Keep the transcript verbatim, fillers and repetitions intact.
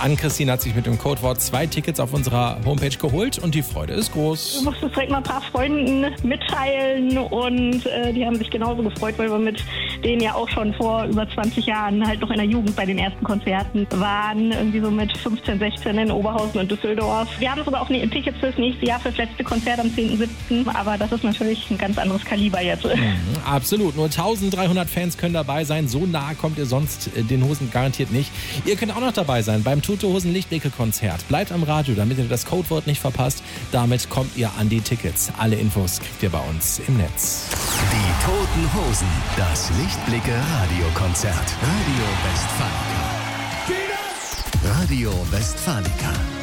Ann-Christine hat sich mit dem Codewort zwei Tickets auf unserer Homepage geholt und die Freude ist groß. Ich musste es direkt mal ein paar Freunden mitteilen und äh, die haben sich genauso gefreut, weil wir mit denen ja auch schon vor über zwanzig Jahren halt noch in der Jugend bei den ersten Konzerten waren. Irgendwie so mit fünfzehn, sechzehn in Oberhausen und Düsseldorf. Wir haben sogar auch ein Ticket fürs nächste Jahr, fürs letzte Konzert am zehnten siebten Aber das ist natürlich ein ganz anderes Kaliber jetzt. Mhm, absolut. Nur eintausenddreihundert Fans können dabei sein. So nah kommt ihr sonst den Hosen garantiert nicht. Ihr könnt auch noch dabei sein beim Tote Hosen Lichtblicke-Konzert. Bleibt am Radio, damit ihr das Codewort nicht verpasst. Damit kommt ihr an die Tickets. Alle Infos kriegt ihr bei uns im Netz. Die Toten Hosen, das Lichtblicke-Radiokonzert. Radio Westfalica. Radio Westfalica.